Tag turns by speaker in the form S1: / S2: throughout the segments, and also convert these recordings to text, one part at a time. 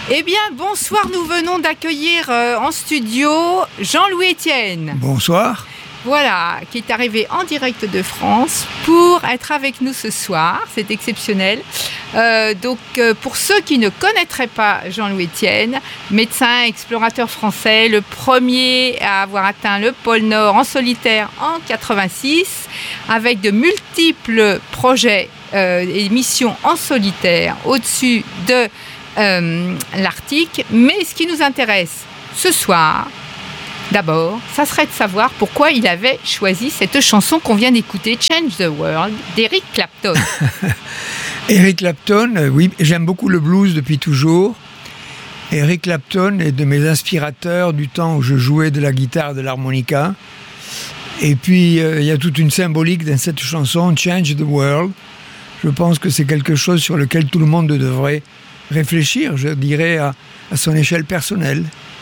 S1: Eh bien, bonsoir, nous venons d'accueillir en studio Jean-Louis Etienne.
S2: Bonsoir.
S1: Voilà, qui est arrivé en direct de France pour être avec nous ce soir, c'est exceptionnel. Pour ceux qui ne connaîtraient pas Jean-Louis Etienne, médecin explorateur français, le premier à avoir atteint le pôle Nord en solitaire en 86, avec de multiples projets et missions en solitaire au-dessus de l'Arctique. Mais ce qui nous intéresse ce soir, d'abord, ça serait de savoir pourquoi il avait choisi cette chanson qu'on vient d'écouter, Change the World, d'Eric Clapton.
S2: Eric Clapton, oui, j'aime beaucoup le blues depuis toujours. Eric Clapton est de mes inspirateurs du temps où je jouais de la guitare, de l'harmonica. Et puis, il y a toute une symbolique dans cette chanson, Change the World. Je pense que c'est quelque chose sur lequel tout le monde devrait réfléchir, je dirais, à son échelle personnelle.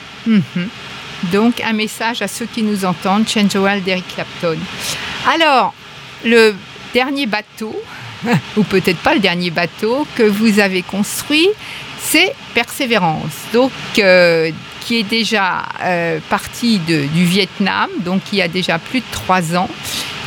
S1: Donc, un message à ceux qui nous entendent, Change the World d'Eric Clapton. Alors, le dernier bateau, ou peut-être pas le dernier bateau, que vous avez construit, c'est Persévérance, donc, qui est déjà parti du Vietnam, donc il y a déjà plus de 3 ans.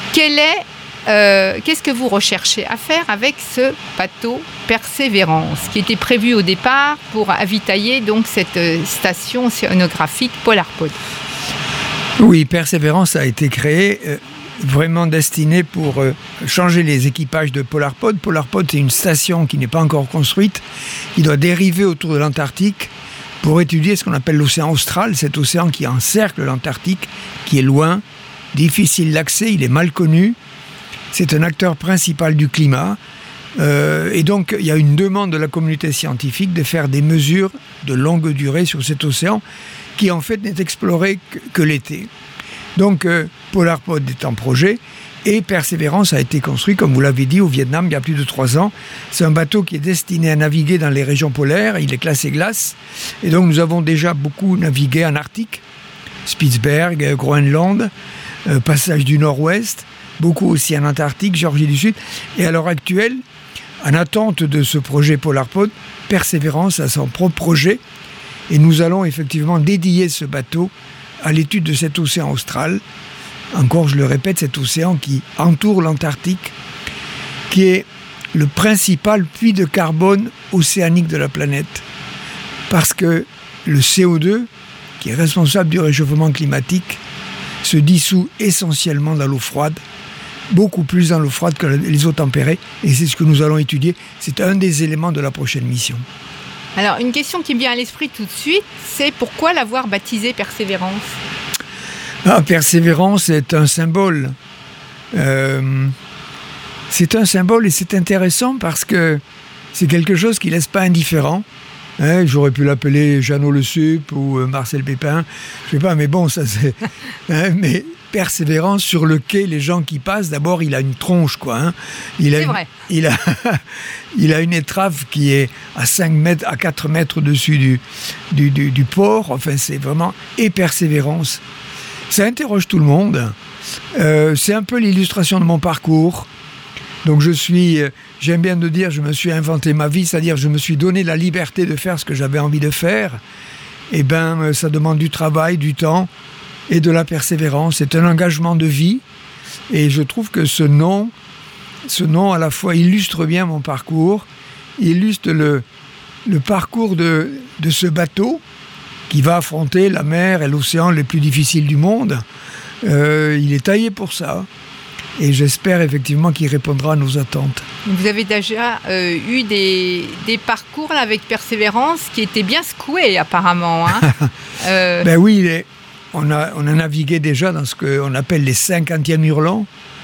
S1: Qu'est-ce que vous recherchez à faire avec ce bateau Persévérance, qui était prévu au départ pour avitailler donc cette station océanographique Polarpod?
S2: Oui, Persévérance a été créé vraiment destiné pour changer les équipages de Polarpod. Polarpod, c'est une station qui n'est pas encore construite, qui doit dériver autour de l'Antarctique pour étudier ce qu'on appelle l'océan austral, cet océan qui encercle l'Antarctique, qui est loin, difficile d'accès, il est mal connu. C'est un acteur principal du climat. Et donc, il y a une demande de la communauté scientifique de faire des mesures de longue durée sur cet océan qui, en fait, n'est exploré que l'été. Donc, Polarpod est en projet et Persévérance a été construit, comme vous l'avez dit, au Vietnam il y a plus de 3 ans. C'est un bateau qui est destiné à naviguer dans les régions polaires. Il est classé glace. Et donc, nous avons déjà beaucoup navigué en Arctique, Spitzberg, Groenland, passage du Nord-Ouest, beaucoup aussi en Antarctique, Géorgie du Sud. Et à l'heure actuelle, en attente de ce projet Polarpod, Persévérance a son propre projet. Et nous allons effectivement dédier ce bateau à l'étude de cet océan austral. Encore, je le répète, cet océan qui entoure l'Antarctique, qui est le principal puits de carbone océanique de la planète. Parce que le CO2, qui est responsable du réchauffement climatique, se dissout essentiellement dans l'eau froide, beaucoup plus dans l'eau froide que les eaux tempérées, et c'est ce que nous allons étudier. C'est un des éléments de la prochaine mission.
S1: Alors, une question qui me vient à l'esprit tout de suite, c'est pourquoi l'avoir baptisé Persévérance ?
S2: Persévérance est un symbole. C'est un symbole et c'est intéressant parce que c'est quelque chose qui ne laisse pas indifférent. J'aurais pu l'appeler Jeannot Le Sup ou Marcel Pépin, je sais pas, mais bon, ça c'est... mais Persévérance, sur le quai, les gens qui passent, d'abord il a une tronche, quoi.
S1: C'est vrai.
S2: Il a une étrave qui est à 4 mètres au-dessus du port, enfin c'est vraiment... Et Persévérance, ça interroge tout le monde. C'est un peu l'illustration de mon parcours. Donc j'aime bien de dire, je me suis inventé ma vie, c'est-à-dire je me suis donné la liberté de faire ce que j'avais envie de faire. Eh bien, ça demande du travail, du temps et de la persévérance. C'est un engagement de vie. Et je trouve que ce nom à la fois illustre bien mon parcours, illustre le parcours de ce bateau qui va affronter la mer et l'océan les plus difficiles du monde. Il est taillé pour ça. Et j'espère effectivement qu'il répondra à nos attentes.
S1: Vous avez déjà eu des parcours là, avec Persévérance qui étaient bien secoués apparemment.
S2: Ben oui, on a navigué déjà dans ce qu'on appelle les 50e hurlants.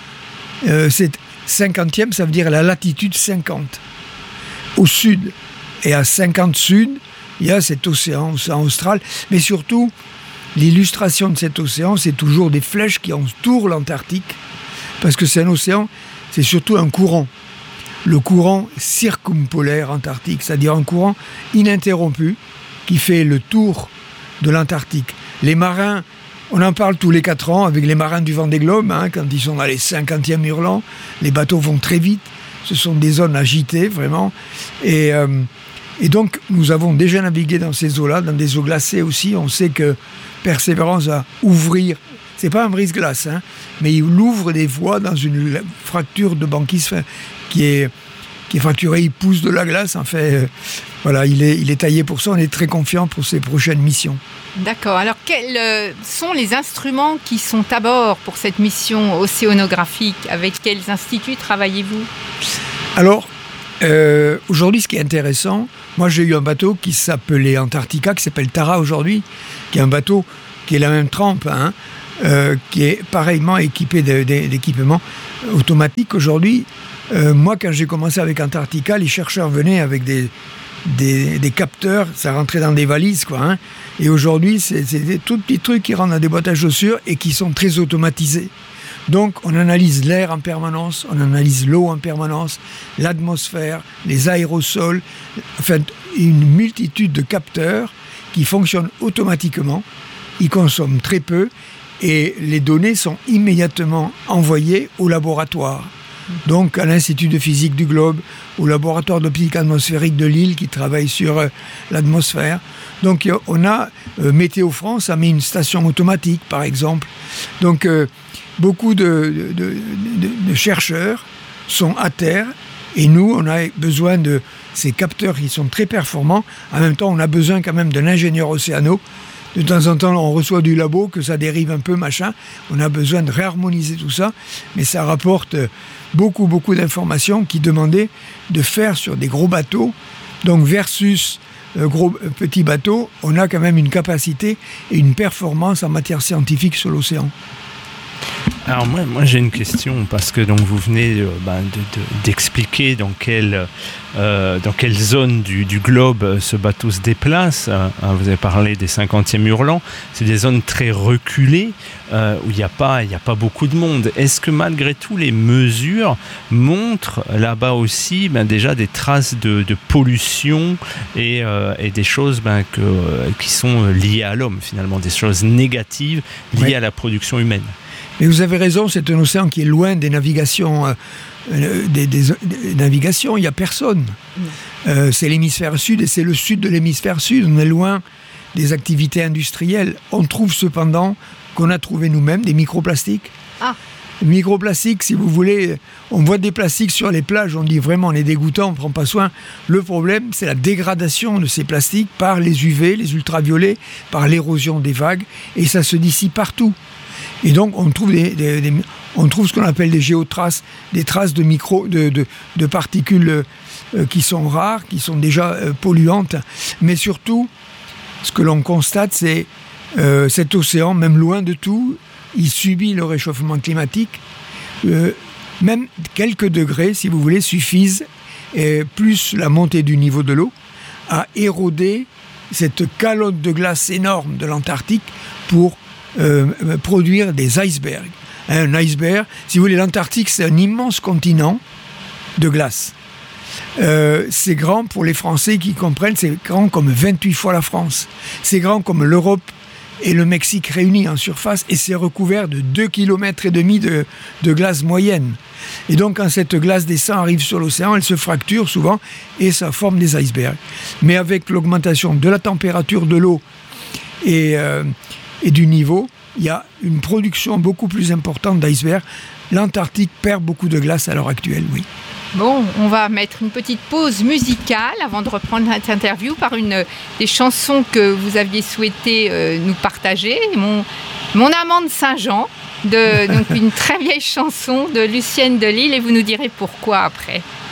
S2: 50e, ça veut dire la latitude 50. Au sud et à 50 sud, il y a cet océan austral. Mais surtout, l'illustration de cet océan, c'est toujours des flèches qui entourent l'Antarctique. Parce que c'est un océan, c'est surtout un courant. Le courant circumpolaire antarctique, c'est-à-dire un courant ininterrompu qui fait le tour de l'Antarctique. Les marins, on en parle tous les 4 ans avec les marins du Vendée Globe, quand ils sont dans les 50e hurlants, les bateaux vont très vite, ce sont des zones agitées vraiment. Et Et donc, nous avons déjà navigué dans ces eaux-là, dans des eaux glacées aussi. On sait que Persévérance va ouvrir, c'est pas un brise-glace, hein, mais il ouvre des voies dans une fracture de banquise qui est fracturée, il pousse de la glace. En fait, voilà, il est taillé pour ça. On est très confiant pour ses prochaines missions.
S1: D'accord. Alors, quels sont les instruments qui sont à bord pour cette mission océanographique? Avec quels instituts travaillez-vous?
S2: Alors, aujourd'hui, ce qui est intéressant, moi j'ai eu un bateau qui s'appelait Antarctica, qui s'appelle Tara aujourd'hui, qui est un bateau qui est la même trempe, hein, qui est pareillement équipé d'équipements automatiques aujourd'hui. Moi, quand j'ai commencé avec Antarctica, les chercheurs venaient avec des capteurs, ça rentrait dans des valises, quoi. Hein, et aujourd'hui, c'est des tout petits trucs qui rentrent dans des boîtes à chaussures et qui sont très automatisés. Donc, on analyse l'air en permanence, on analyse l'eau en permanence, l'atmosphère, les aérosols, enfin, une multitude de capteurs qui fonctionnent automatiquement. Ils consomment très peu et les données sont immédiatement envoyées au laboratoire. Donc, à l'Institut de physique du globe, au laboratoire d'optique atmosphérique de Lille qui travaille sur l'atmosphère. Donc, on a Météo France a mis une station automatique, par exemple. Donc, beaucoup de chercheurs sont à terre et nous, on a besoin de ces capteurs qui sont très performants. En même temps, on a besoin quand même d'un ingénieur océano. De temps en temps, on reçoit du labo, que ça dérive un peu, machin. On a besoin de réharmoniser tout ça, mais ça rapporte beaucoup d'informations qui demandaient de faire sur des gros bateaux. Donc versus petits bateaux, on a quand même une capacité et une performance en matière scientifique sur l'océan.
S3: Alors moi j'ai une question parce que donc vous venez d'expliquer dans quelle zone du globe ce bateau se déplace. Vous avez parlé des 50e hurlants. C'est des zones très reculées où il n'y a pas beaucoup de monde. Est-ce que malgré tout les mesures montrent là-bas aussi déjà des traces de pollution et des choses qui sont liées à l'homme finalement, des choses négatives liées à la production humaine?
S2: Mais vous avez raison, c'est un océan qui est loin des navigations. Des navigations, il n'y a personne. C'est l'hémisphère sud et c'est le sud de l'hémisphère sud. On est loin des activités industrielles. On trouve cependant qu'on a trouvé nous-mêmes des microplastiques. Ah. Microplastiques, si vous voulez, on voit des plastiques sur les plages, on dit vraiment on est dégoûtant, on ne prend pas soin. Le problème, c'est la dégradation de ces plastiques par les UV, les ultraviolets, par l'érosion des vagues, et ça se dissipe partout. Et donc, on trouve on trouve ce qu'on appelle des géotraces, des traces de particules qui sont rares, qui sont déjà polluantes. Mais surtout, ce que l'on constate, c'est cet océan, même loin de tout, il subit le réchauffement climatique. Même quelques degrés, si vous voulez, suffisent, plus la montée du niveau de l'eau, à éroder cette calotte de glace énorme de l'Antarctique pour produire des icebergs. Un iceberg, si vous voulez, l'Antarctique, c'est un immense continent de glace. C'est grand pour les Français qui comprennent, c'est grand comme 28 fois la France. C'est grand comme l'Europe et le Mexique réunis en surface, et c'est recouvert de 2,5 km de glace moyenne. Et donc, quand cette glace descend, arrive sur l'océan, elle se fracture souvent et ça forme des icebergs. Mais avec l'augmentation de la température de l'eau et du niveau, il y a une production beaucoup plus importante d'icebergs. L'Antarctique perd beaucoup de glace à l'heure actuelle, oui.
S1: Bon, on va mettre une petite pause musicale avant de reprendre cette interview par une des chansons que vous aviez souhaité nous partager. Mon amant de Saint-Jean, donc une très vieille chanson de Lucienne de Lille, et vous nous direz pourquoi après.